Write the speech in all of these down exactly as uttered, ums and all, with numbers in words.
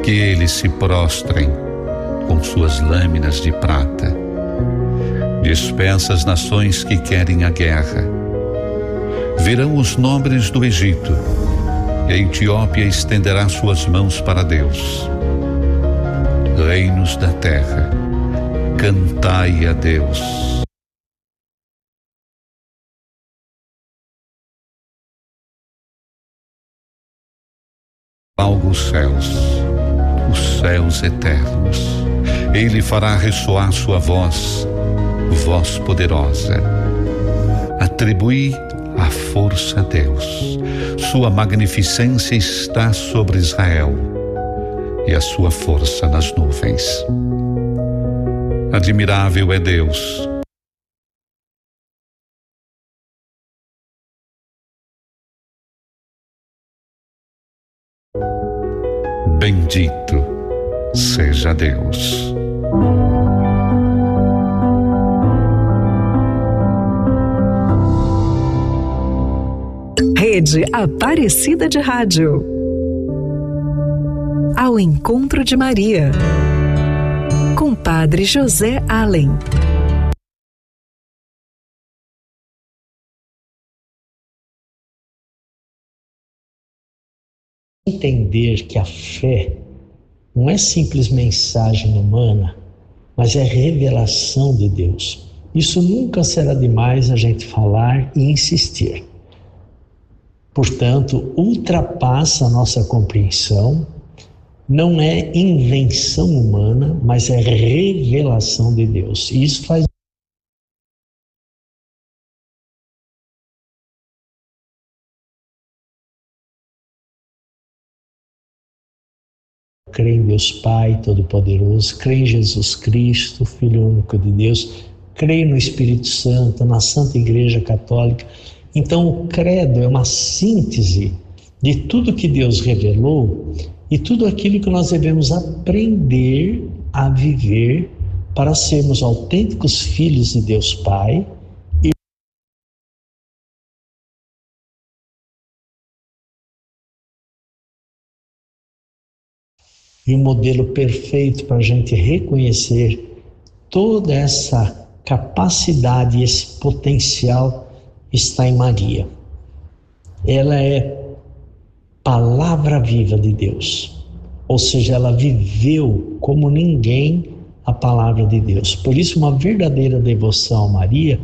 que eles se prostrem com suas lâminas de prata. Dispersa as nações que querem a guerra. Virão os nobres do Egito, e a Etiópia estenderá suas mãos para Deus. Reinos da terra, cantai a Deus. Algo os céus, os céus eternos. Ele fará ressoar sua voz, voz poderosa. Atribui a força a Deus. Sua magnificência está sobre Israel e a sua força nas nuvens. Admirável é Deus. Bendito seja Deus. Rede Aparecida de Rádio. Ao encontro de Maria, com Padre José Allen. Entender que a fé não é simples mensagem humana, mas é revelação de Deus. Isso nunca será demais a gente falar e insistir. Portanto, ultrapassa a nossa compreensão, não é invenção humana, mas é revelação de Deus. E isso faz crê em Deus Pai Todo-Poderoso, crê em Jesus Cristo, Filho único de Deus, crê no Espírito Santo, na Santa Igreja Católica. Então o credo é uma síntese de tudo que Deus revelou e tudo aquilo que nós devemos aprender a viver para sermos autênticos filhos de Deus Pai. E o modelo perfeito para a gente reconhecer toda essa capacidade, esse potencial está em Maria. Ela é palavra viva de Deus, ou seja, ela viveu como ninguém a palavra de Deus. Por isso, uma verdadeira devoção a Maria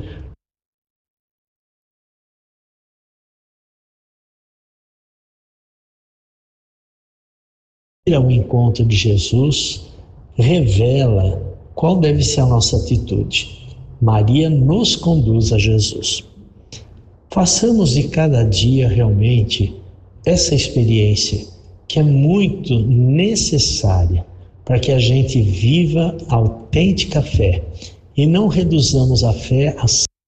ao encontro de Jesus revela qual deve ser a nossa atitude. Maria nos conduz a Jesus. Façamos de cada dia realmente essa experiência que é muito necessária para que a gente viva a autêntica fé e não reduzamos a fé a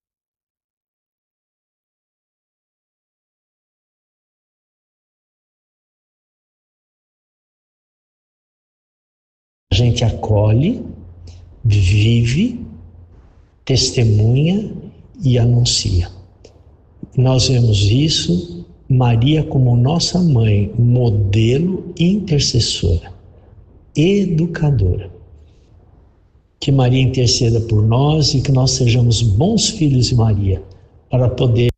A gente acolhe, vive, testemunha e anuncia. Nós vemos isso, Maria como nossa mãe, modelo intercessora, educadora. Que Maria interceda por nós e que nós sejamos bons filhos de Maria para poder